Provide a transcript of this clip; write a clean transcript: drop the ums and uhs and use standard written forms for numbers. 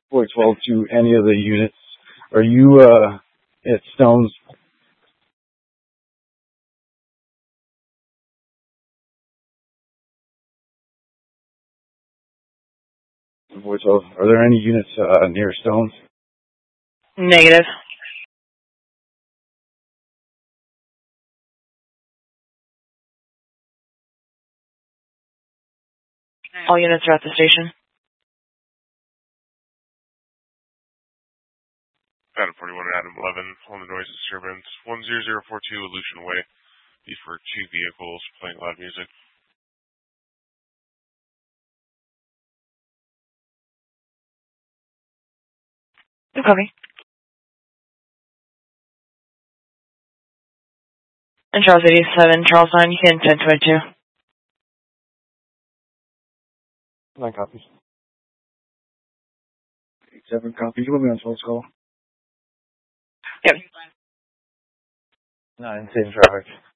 412 to any of the units. Are you at Stones? 412. Are there any units near Stones? Negative. All units are at the station. Adam 41, Adam 11, on the noise disturbance. 10042 Aleutian Way. These were two vehicles playing loud music. No copy. And Charles 87, Charles 9, you can 1022. 9 copies. 7 copies. You want me on 12 call? Yep. 9, same traffic.